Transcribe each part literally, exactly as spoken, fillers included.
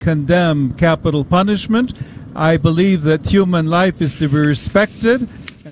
condemn capital punishment. I believe that human life is to be respected.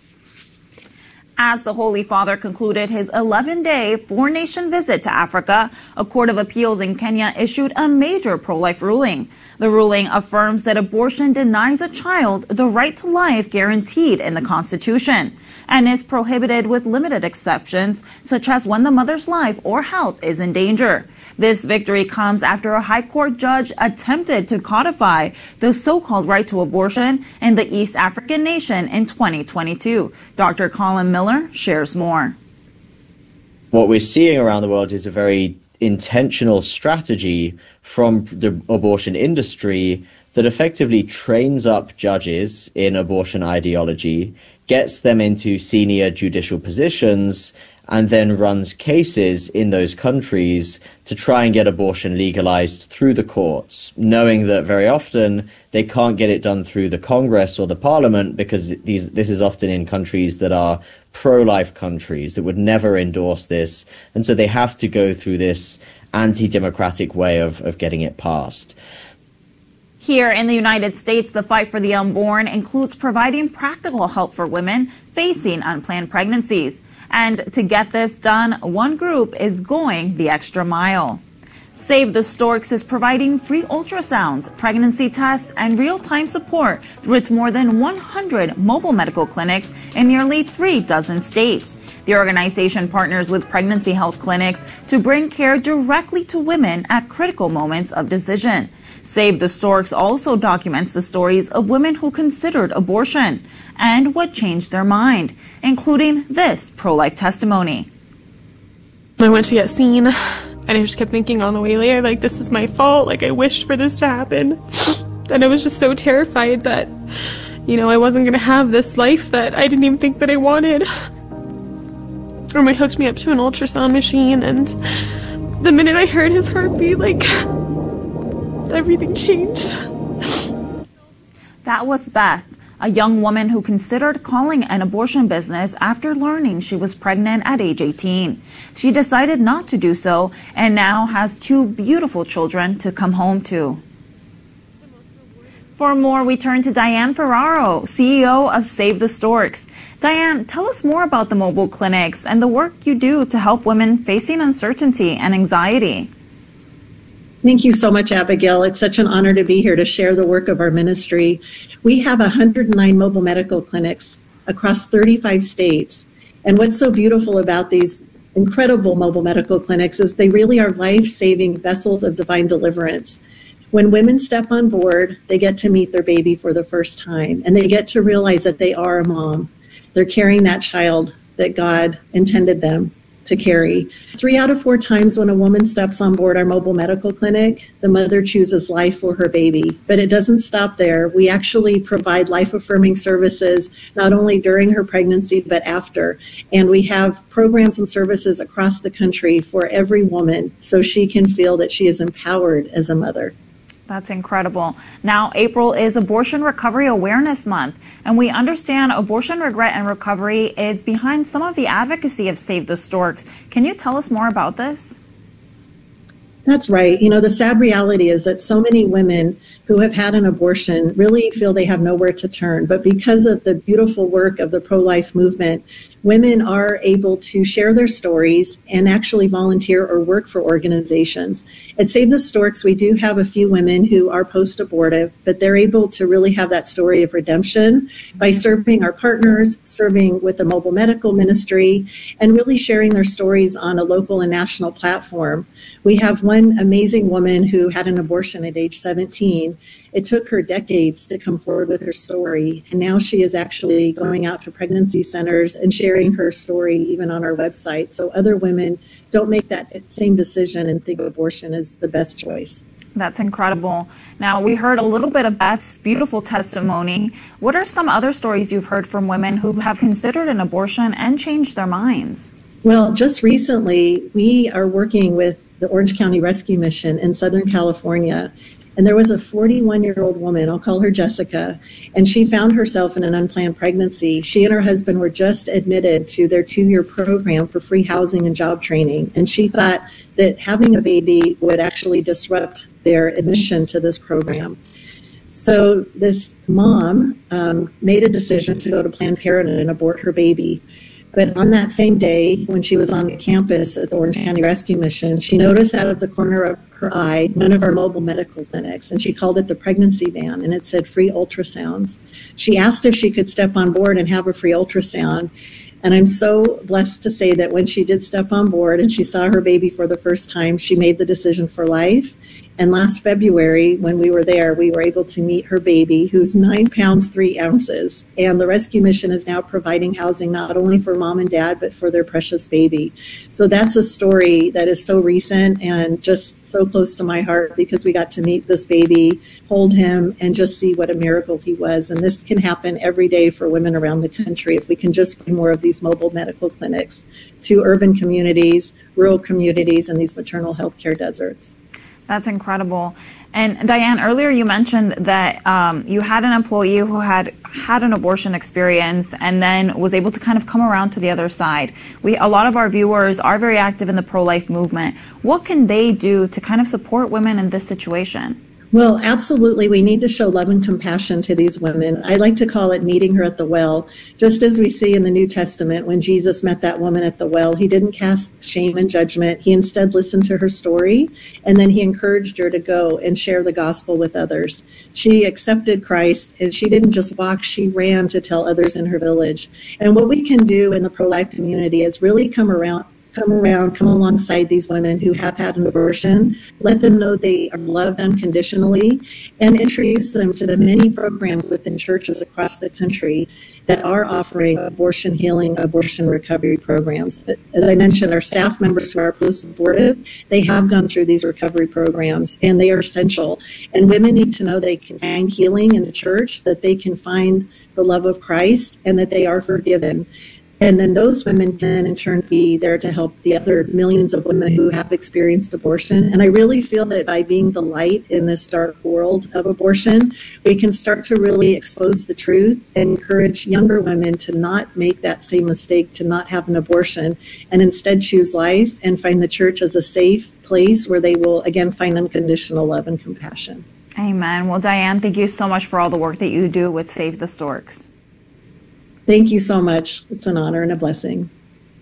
As the Holy Father concluded his eleven-day four-nation visit to Africa, a court of appeals in Kenya issued a major pro-life ruling. The ruling affirms that abortion denies a child the right to life guaranteed in the Constitution and is prohibited with limited exceptions, such as when the mother's life or health is in danger. This victory comes after a high court judge attempted to codify the so-called right to abortion in the East African nation in twenty twenty-two. Doctor Colin Miller shares more. What we're seeing around the world is a very intentional strategy from the abortion industry that effectively trains up judges in abortion ideology, gets them into senior judicial positions, and then runs cases in those countries to try and get abortion legalized through the courts, knowing that very often they can't get it done through the Congress or the Parliament because these, this is often in countries that are pro-life countries that would never endorse this. And so they have to go through this anti-democratic way of, of getting it passed. Here in the United States, the fight for the unborn includes providing practical help for women facing unplanned pregnancies. And to get this done, one group is going the extra mile. Save the Storks is providing free ultrasounds, pregnancy tests, and real-time support through its more than one hundred mobile medical clinics in nearly three dozen states. The organization partners with pregnancy health clinics to bring care directly to women at critical moments of decision. Save the Storks also documents the stories of women who considered abortion and what changed their mind, including this pro-life testimony. I went to get seen, and I just kept thinking on the way there, like, this is my fault, like, I wished for this to happen. And I was just so terrified that, you know, I wasn't going to have this life that I didn't even think that I wanted. And they hooked me up to an ultrasound machine, and the minute I heard his heartbeat, like, everything changed. That was Beth, a young woman who considered calling an abortion business after learning she was pregnant at age eighteen. She decided not to do so and now has two beautiful children to come home to. For more, we turn to Diane Ferraro, C E O of Save the Storks. Diane, tell us more about the mobile clinics and the work you do to help women facing uncertainty and anxiety. Thank you so much, Abigail. It's such an honor to be here to share the work of our ministry. We have one hundred nine mobile medical clinics across thirty-five states. And what's so beautiful about these incredible mobile medical clinics is they really are life-saving vessels of divine deliverance. When women step on board, they get to meet their baby for the first time, and they get to realize that they are a mom. They're carrying that child that God intended them to carry. Three out of four times when a woman steps on board our mobile medical clinic, the mother chooses life for her baby. But it doesn't stop there. We actually provide life-affirming services not only during her pregnancy, but after. And we have programs and services across the country for every woman so she can feel that she is empowered as a mother. That's incredible. Now, April is Abortion Recovery Awareness Month, and we understand abortion regret and recovery is behind some of the advocacy of Save the Storks. Can you tell us more about this? That's right. You know, the sad reality is that so many women who have had an abortion really feel they have nowhere to turn. But because of the beautiful work of the pro-life movement, women are able to share their stories and actually volunteer or work for organizations. At Save the Storks, we do have a few women who are post-abortive, but they're able to really have that story of redemption by serving our partners, serving with the mobile medical ministry, and really sharing their stories on a local and national platform. We have one amazing woman who had an abortion at age seventeen. It took her decades to come forward with her story, and now she is actually going out to pregnancy centers and sharing her story even on our website, so other women don't make that same decision and think abortion is the best choice. That's incredible. Now, we heard a little bit of Beth's beautiful testimony. What are some other stories you've heard from women who have considered an abortion and changed their minds? Well, just recently, we are working with the Orange County Rescue Mission in Southern California. And there was a forty-one-year-old woman, I'll call her Jessica, and she found herself in an unplanned pregnancy. She and her husband were just admitted to their two-year program for free housing and job training. And she thought that having a baby would actually disrupt their admission to this program. So this mom um, made a decision to go to Planned Parenthood and abort her baby. But on that same day, when she was on the campus at the Orange County Rescue Mission, she noticed out of the corner of her eye one of our mobile medical clinics, and she called it the pregnancy van, and it said free ultrasounds. She asked if she could step on board and have a free ultrasound. And I'm so blessed to say that when she did step on board and she saw her baby for the first time, she made the decision for life. And last February, when we were there, we were able to meet her baby, who's nine pounds, three ounces. And the rescue mission is now providing housing not only for mom and dad, but for their precious baby. So that's a story that is so recent and just so close to my heart, because we got to meet this baby, hold him, and just see what a miracle he was. And this can happen every day for women around the country if we can just bring more of these mobile medical clinics to urban communities, rural communities, and these maternal health care deserts. That's incredible. And Diane, earlier you mentioned that um, you had an employee who had had an abortion experience and then was able to kind of come around to the other side. We, a lot of our viewers are very active in the pro-life movement. What can they do to kind of support women in this situation? Well, absolutely. We need to show love and compassion to these women. I like to call it meeting her at the well. Just as we see in the New Testament, when Jesus met that woman at the well, he didn't cast shame and judgment. He instead listened to her story, and then he encouraged her to go and share the gospel with others. She accepted Christ, and she didn't just walk, she ran to tell others in her village. And what we can do in the pro-life community is really come around come around, come alongside these women who have had an abortion, let them know they are loved unconditionally, and introduce them to the many programs within churches across the country that are offering abortion healing, abortion recovery programs. As I mentioned, our staff members who are post-abortive, they have gone through these recovery programs, and they are essential. And women need to know they can find healing in the church, that they can find the love of Christ, and that they are forgiven. And then those women can, in turn, be there to help the other millions of women who have experienced abortion. And I really feel that by being the light in this dark world of abortion, we can start to really expose the truth and encourage younger women to not make that same mistake, to not have an abortion, and instead choose life and find the church as a safe place where they will, again, find unconditional love and compassion. Amen. Well, Diane, thank you so much for all the work that you do with Save the Storks. Thank you so much. It's an honor and a blessing.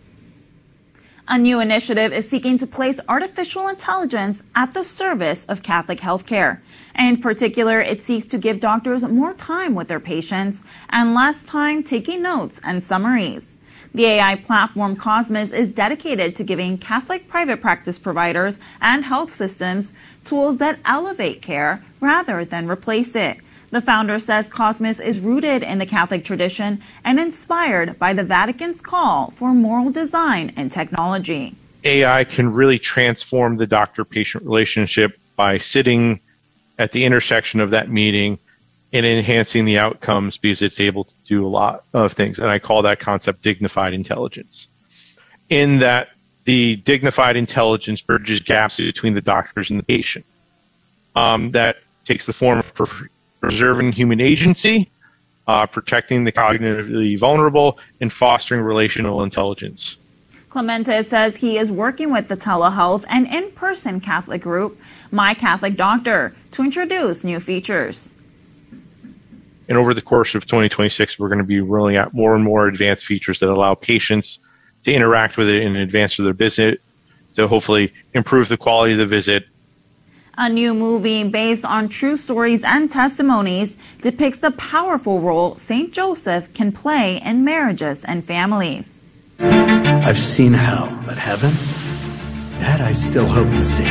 A new initiative is seeking to place artificial intelligence at the service of Catholic healthcare. In particular, it seeks to give doctors more time with their patients and less time taking notes and summaries. The A I platform Cosmos is dedicated to giving Catholic private practice providers and health systems tools that elevate care rather than replace it. The founder says Cosmos is rooted in the Catholic tradition and inspired by the Vatican's call for moral design and technology. A I can really transform the doctor-patient relationship by sitting at the intersection of that meeting and enhancing the outcomes, because it's able to do a lot of things. And I call that concept dignified intelligence. In that the dignified intelligence bridges gaps between the doctors and the patient. Um, that takes the form of preserving human agency, uh, protecting the cognitively vulnerable, and fostering relational intelligence. Clemente says he is working with the telehealth and in-person Catholic group, My Catholic Doctor, to introduce new features. And over the course of twenty twenty-six, we're going to be rolling out more and more advanced features that allow patients to interact with it in advance of their visit, to hopefully improve the quality of the visit. A new movie based on true stories and testimonies depicts the powerful role Saint Joseph can play in marriages and families. I've seen hell, but heaven, that I still hope to see.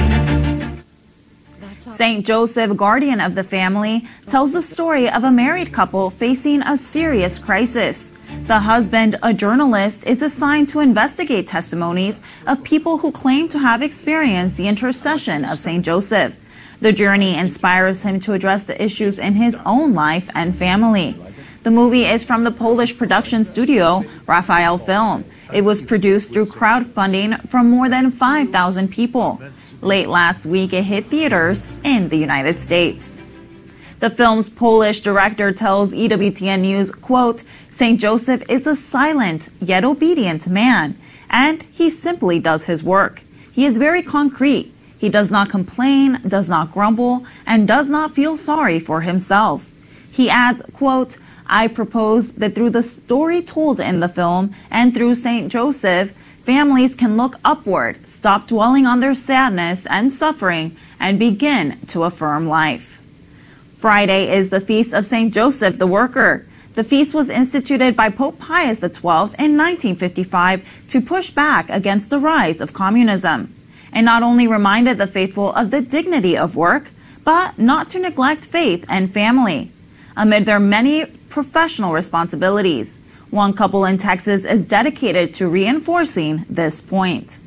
Saint Joseph, guardian of the family, tells the story of a married couple facing a serious crisis. The husband, a journalist, is assigned to investigate testimonies of people who claim to have experienced the intercession of Saint Joseph. The journey inspires him to address the issues in his own life and family. The movie is from the Polish production studio, Raphael Film. It was produced through crowdfunding from more than five thousand people. Late last week, it hit theaters in the United States. The film's Polish director tells E W T N News, quote, Saint Joseph is a silent yet obedient man, and he simply does his work. He is very concrete. He does not complain, does not grumble, and does not feel sorry for himself. He adds, quote, I propose that through the story told in the film and through Saint Joseph, families can look upward, stop dwelling on their sadness and suffering, and begin to affirm life. Friday is the feast of Saint Joseph the Worker. The feast was instituted by Pope Pius the twelfth in nineteen fifty-five to push back against the rise of communism. It not only reminded the faithful of the dignity of work, but not to neglect faith and family. Amid their many professional responsibilities, one couple in Texas is dedicated to reinforcing this point.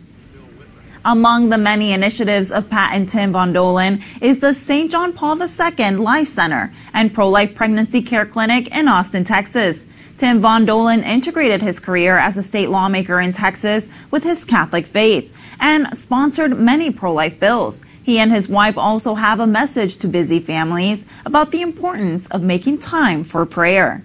Among the many initiatives of Pat and Tim Von Dolen is the Saint John Paul the Second Life Center and Pro-Life Pregnancy Care Clinic in Austin, Texas. Tim Von Dolen integrated his career as a state lawmaker in Texas with his Catholic faith and sponsored many pro-life bills. He and his wife also have a message to busy families about the importance of making time for prayer.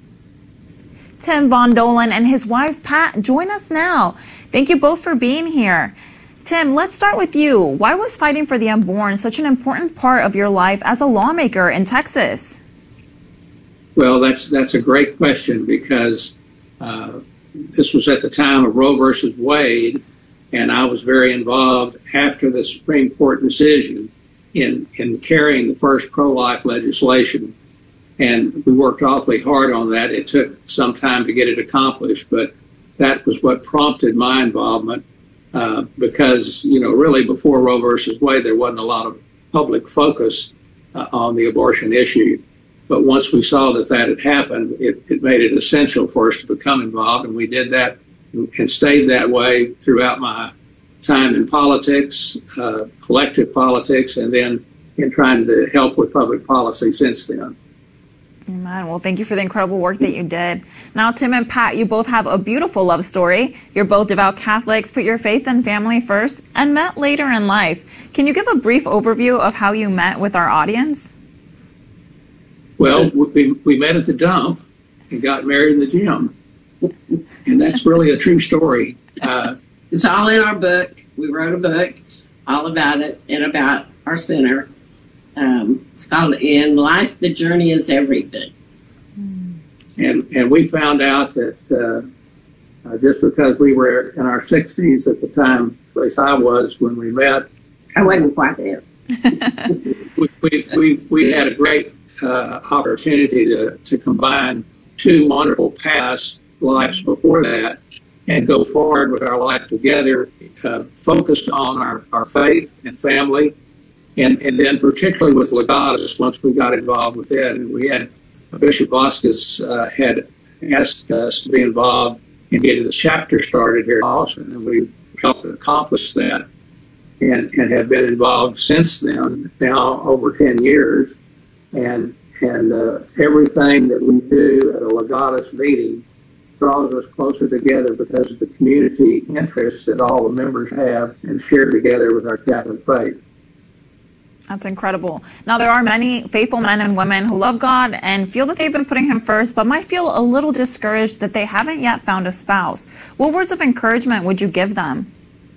Tim Von Dolen and his wife Pat join us now. Thank you both for being here. Tim, let's start with you. Why was fighting for the unborn such an important part of your life as a lawmaker in Texas? Well, that's that's a great question because uh, this was at the time of Roe versus Wade, and I was very involved after the Supreme Court decision in, in carrying the first pro-life legislation. And we worked awfully hard on that. It took some time to get it accomplished, but that was what prompted my involvement uh, because, you know, really before Roe versus Wade, there wasn't a lot of public focus uh, on the abortion issue. But once we saw that that had happened, it, it made it essential for us to become involved, and we did that and stayed that way throughout my time in politics, uh, elected politics, and then in trying to help with public policy since then. Amen. Well, thank you for the incredible work that you did. Now, Tim and Pat, you both have a beautiful love story. You're both devout Catholics, put your faith and family first, and met later in life. Can you give a brief overview of how you met with our audience? Well, we, we met at the dump and got married in the gym. And that's really a true story. Uh, it's all in our book. We wrote a book all about it and about our center. Um, it's called In Life, the Journey is Everything. And and we found out that uh, uh, just because we were in our sixties at the time, at least I was when we met. I wasn't quite there. we, we, we, we had a great uh, opportunity to, to combine two wonderful past lives before that and go forward with our life together, uh, focused on our, our faith and family. And, and then particularly with Legatus, once we got involved with it, and we had Bishop Vasquez uh, had asked us to be involved in getting the chapter started here in Austin, and we helped accomplish that and, and have been involved since then, now over ten years. And, and uh, everything that we do at a Legatus meeting draws us closer together because of the community interests that all the members have and share together with our Catholic faith. That's incredible. Now, there are many faithful men and women who love God and feel that they've been putting him first, but might feel a little discouraged that they haven't yet found a spouse. What words of encouragement would you give them?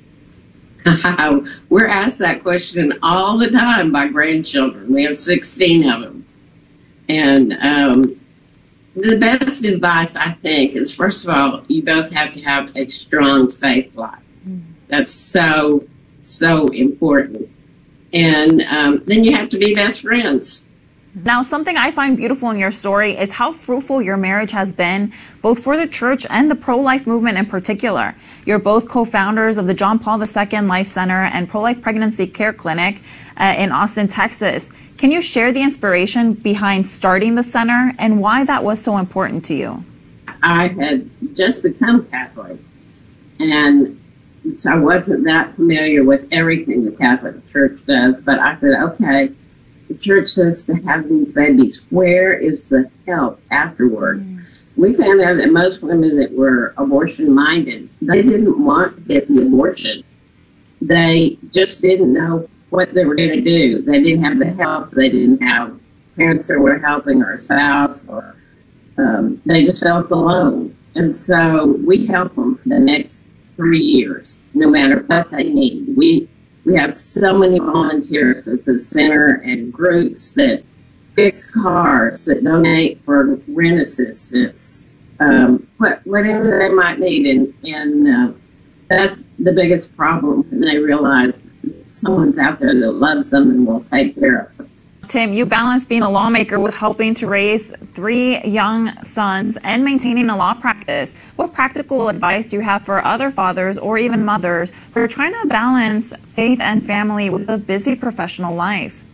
We're asked that question all the time by grandchildren. We have sixteen of them. And um, the best advice, I think, is, first of all, you both have to have a strong faith life. That's so, so important. And um, then you have to be best friends. Now, something I find beautiful in your story is how fruitful your marriage has been, both for the church and the pro-life movement in particular. You're both co-founders of the John Paul the Second Life Center and Pro-Life Pregnancy Care Clinic uh, in Austin, Texas. Can you share the inspiration behind starting the center and why that was so important to you? I had just become Catholic, and so I wasn't that familiar with everything the Catholic Church does, but I said, okay, the church says to have these babies. Where is the help afterward? Mm. We found out that most women that were abortion-minded, they didn't want to get the abortion. they just didn't know what they were going to do. They didn't have the help. They didn't have parents that were helping or a spouse, or um, they just felt alone. And so we help them for the next three years, no matter what they need. We we have so many volunteers at the center and groups that fix cars, that donate for rent assistance, um, what, whatever they might need. And, and uh, that's the biggest problem when they realize someone's out there that loves them and will take care of them. Tim, you balance being a lawmaker with helping to raise three young sons and maintaining a law practice. What practical advice do you have for other fathers or even mothers who are trying to balance faith and family with a busy professional life?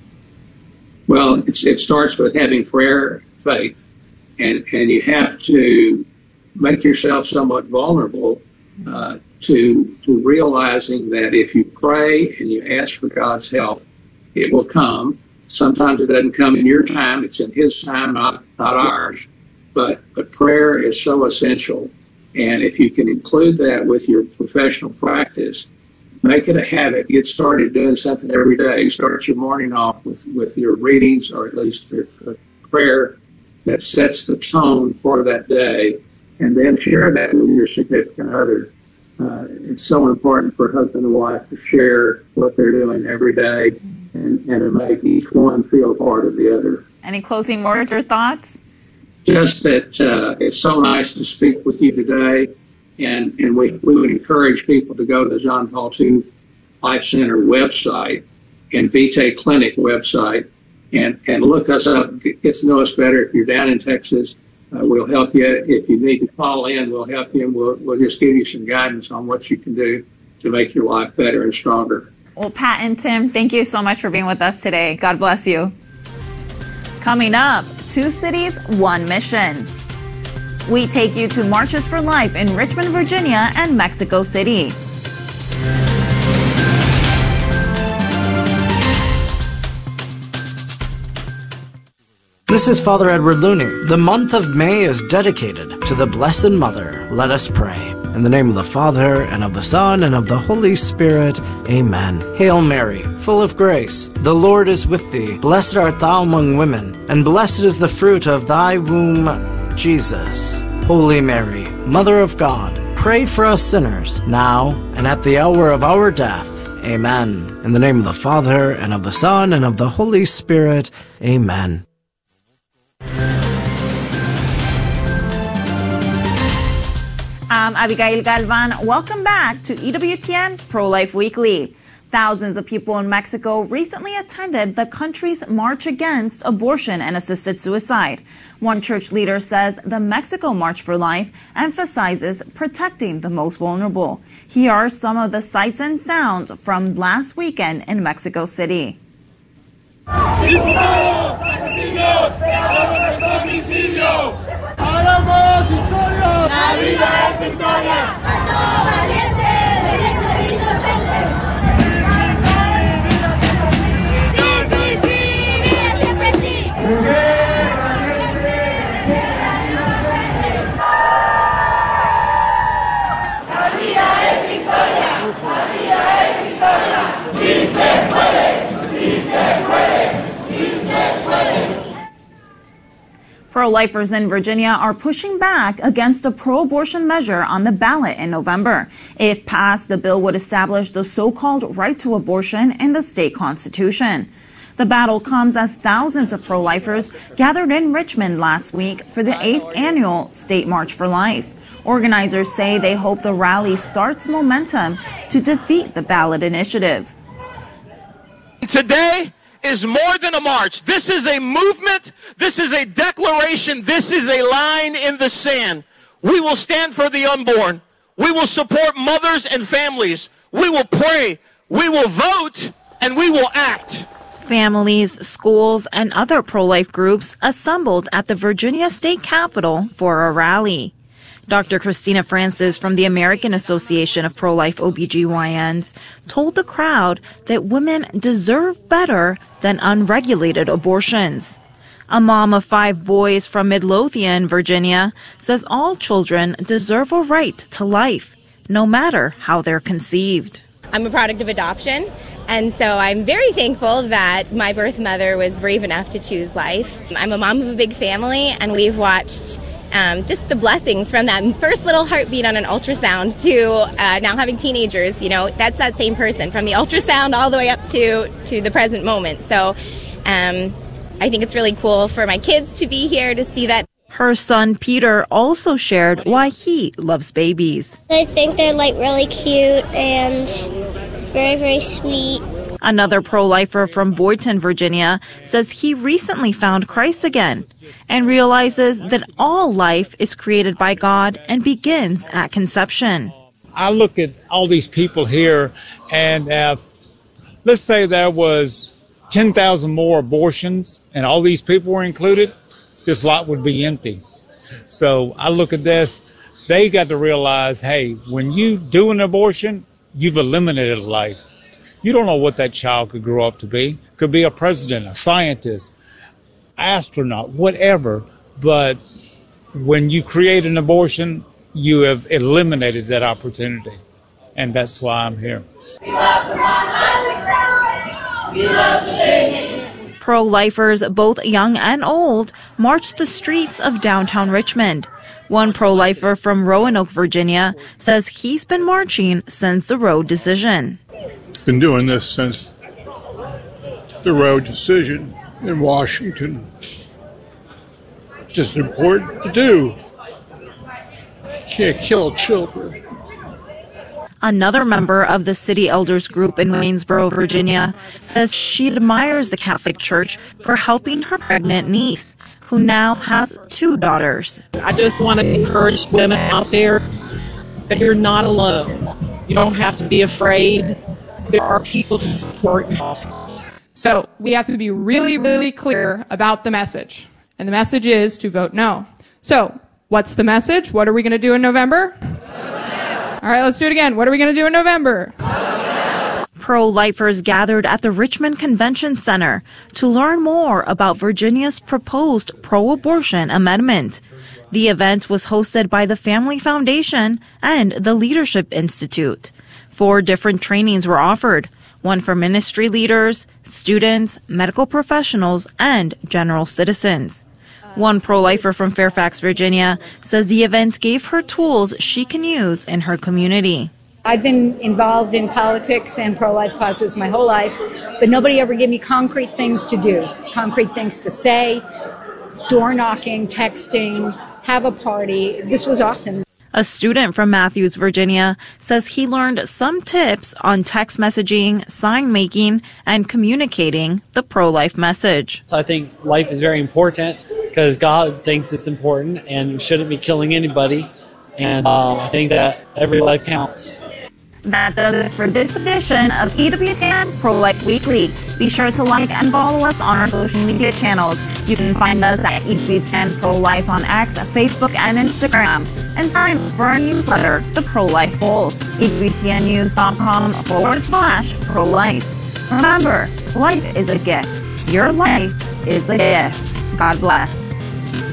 Well, it's, it starts with having prayer, faith, and, and you have to make yourself somewhat vulnerable uh, to, to realizing that if you pray and you ask for God's help, it will come. Sometimes it doesn't come in your time, it's in His time, not not ours. But but prayer is so essential. And if you can include that with your professional practice, make it a habit. Get started doing something every day. Start your morning off with, with your readings, or at least your prayer that sets the tone for that day. And then share that with your significant other. Uh, it's so important for husband and wife to share what they're doing every day, and, and to make each one feel part of the other. Any closing words or thoughts? Just that uh, it's so nice to speak with you today, and, and we, we would encourage people to go to the John Paul the Second Life Center website and Vitae Clinic website and, and look us up, get to know us better. If you're down in Texas, Uh, we'll help you. If you need to call in, we'll help you, and we'll, we'll just give you some guidance on what you can do to make your life better and stronger. Well, Pat and Tim, thank you so much for being with us today. God bless you. Coming up, two cities, one mission. We take you to Marches for Life in Richmond, Virginia and Mexico City. This is Father Edward Looney. The month of May is dedicated to the Blessed Mother. Let us pray. In the name of the Father, and of the Son, and of the Holy Spirit. Amen. Hail Mary, full of grace, the Lord is with thee. Blessed art thou among women, and blessed is the fruit of thy womb, Jesus. Holy Mary, Mother of God, pray for us sinners, now and at the hour of our death. Amen. In the name of the Father, and of the Son, and of the Holy Spirit. Amen. I'm Abigail Galvan. Welcome back to E W T N Pro-Life Weekly. Thousands of people in Mexico recently attended the country's march against abortion and assisted suicide. One church leader says the Mexico March for Life emphasizes protecting the most vulnerable. Here are some of the sights and sounds from last weekend in Mexico City. La vida es victoria. A todo valiente, valiente, sí, sí, sí, vida siempre sí. La vida es victoria. La vida es victoria. Sí se puede, sí se puede, sí se puede. Pro-lifers in Virginia are pushing back against a pro-abortion measure on the ballot in November. If passed, the bill would establish the so-called right to abortion in the state constitution. The battle comes as thousands of pro-lifers gathered in Richmond last week for the eighth annual State March for Life. Organizers say they hope the rally starts momentum to defeat the ballot initiative. Today is more than a march. This is a movement. This is a declaration. This is a line in the sand. We will stand for the unborn. We will support mothers and families. We will pray. We will vote, and we will act. Families, schools, and other pro-life groups assembled at the Virginia State Capitol for a rally. Doctor Christina Francis from the American Association of Pro-Life O B G Y Ns told the crowd that women deserve better than unregulated abortions. A mom of five boys from Midlothian, Virginia, says all children deserve a right to life, no matter how they're conceived. I'm a product of adoption, and so I'm very thankful that my birth mother was brave enough to choose life. I'm a mom of a big family, and we've watched um, just the blessings from that first little heartbeat on an ultrasound to uh, now having teenagers. You know, that's that same person from the ultrasound all the way up to, to the present moment. So um, I think it's really cool for my kids to be here to see that. Her son Peter also shared why he loves babies. I think they're like really cute and very, very sweet. Another pro-lifer from Boydton, Virginia, says he recently found Christ again and realizes that all life is created by God and begins at conception. I look at all these people here, and if, let's say there was ten thousand more abortions and all these people were included, this lot would be empty. So I look at this, they got to realize, hey, when you do an abortion, you've eliminated a life. You don't know what that child could grow up to be. Could be a president, a scientist, astronaut, whatever. But when you create an abortion, you have eliminated that opportunity. And that's why I'm here. Pro-lifers, both young and old, marched the streets of downtown Richmond. One pro-lifer from Roanoke, Virginia, says he's been marching since the Roe decision. Been doing this since the Roe decision in Washington. Just important to do. You can't kill children. Another member of the City Elders Group in Waynesboro, Virginia, says she admires the Catholic Church for helping her pregnant niece, who now has two daughters. I just want to encourage women out there that you're not alone. You don't have to be afraid. There are people to support you. So we have to be really, really clear about the message. And the message is to vote no. So what's the message? What are we going to do in November? All right, let's do it again. What are we going to do in November? Pro-lifers gathered at the Richmond Convention Center to learn more about Virginia's proposed pro-abortion amendment. The event was hosted by the Family Foundation and the Leadership Institute. Four different trainings were offered, one for ministry leaders, students, medical professionals, and general citizens. One pro-lifer from Fairfax, Virginia, says the event gave her tools she can use in her community. I've been involved in politics and pro-life causes my whole life, but nobody ever gave me concrete things to do, concrete things to say, door knocking, texting, have a party. This was awesome. A student from Matthews, Virginia, says he learned some tips on text messaging, sign making, and communicating the pro-life message. So I think life is very important because God thinks it's important and shouldn't be killing anybody. And um, I think that every life counts. That does it for this edition of E W T N Pro-Life Weekly. Be sure to like and follow us on our social media channels. You can find us at E W T N Pro-Life on X, Facebook, and Instagram. And sign up for our newsletter, The Pro-Life Pulse, E W T N news dot com forward slash pro-life. Remember, life is a gift. Your life is a gift. God bless.